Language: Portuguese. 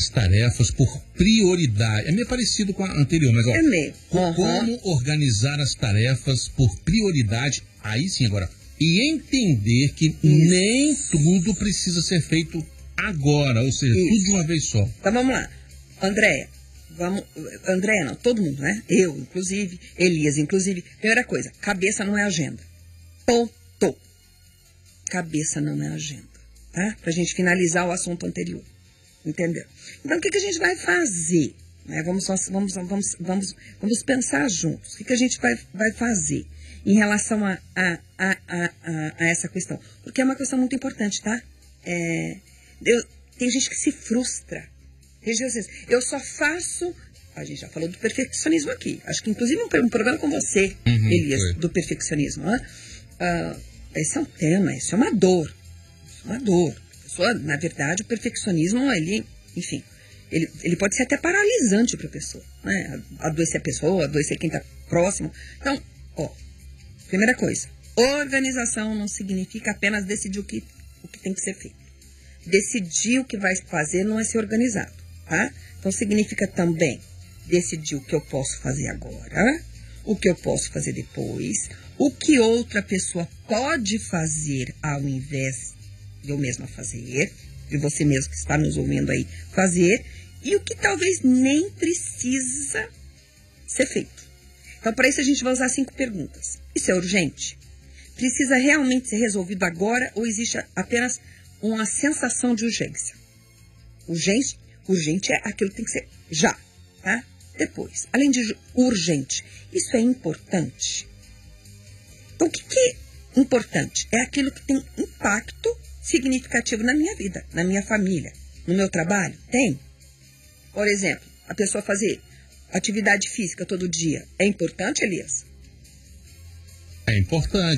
as tarefas por prioridade. É meio parecido com a anterior, mas ó, é meio. Como organizar as tarefas por prioridade, aí sim agora. E entender que nem tudo precisa ser feito agora, ou seja, tudo de uma vez só. Então vamos lá. Andréia, não, todo mundo, né? Eu, inclusive, Elias, inclusive. Primeira coisa, cabeça não é agenda. Ponto. Cabeça não é agenda, tá? Pra gente finalizar o assunto anterior. Entendeu? Então, o que a gente vai fazer? Né? Vamos pensar juntos. O que a gente vai fazer em relação a essa questão? Porque é uma questão muito importante, tá? Tem gente que se frustra. Tem gente que diz, eu só faço... A gente já falou do perfeccionismo aqui. Acho que, inclusive, um programa com você, Elias, do perfeccionismo. Né? Esse é um tema, isso é uma dor. Isso é uma dor. Na verdade, o perfeccionismo, ele pode ser até paralisante para a pessoa, né? Adoecer a pessoa, adoecer quem está próximo. Então, primeira coisa, organização não significa apenas decidir o que tem que ser feito. Decidir o que vai fazer não é ser organizado, tá? Então, significa também decidir o que eu posso fazer agora, o que eu posso fazer depois, o que outra pessoa pode fazer ao invés de eu mesma fazer, e você mesmo que está nos ouvindo aí fazer, e o que talvez nem precisa ser feito. Então, para isso a gente vai usar 5 perguntas. Isso é urgente? Precisa realmente ser resolvido agora ou existe apenas uma sensação de urgência? Urgente é aquilo que tem que ser já, tá? Depois, além de urgente, isso é importante? Então, o que é importante? É aquilo que tem impacto significativo na minha vida, na minha família, no meu trabalho. Tem? Por exemplo, a pessoa fazer atividade física todo dia. É importante, Elias? É importante.